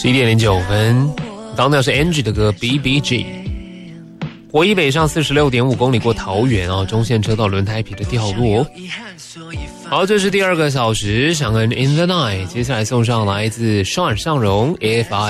11:09，刚那是 Angie 的歌 BBG。国一北上46.5公里过桃园哦，中线车道轮胎皮的掉落。好，这是第2个小时，想跟 In the Night， 接下来送上来自 Sean 尚荣 AFI。